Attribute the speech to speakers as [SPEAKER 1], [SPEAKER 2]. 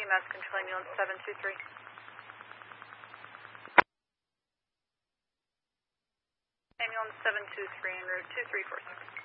[SPEAKER 1] EMS control ambulance 723. Ambulance 723 en route 2346.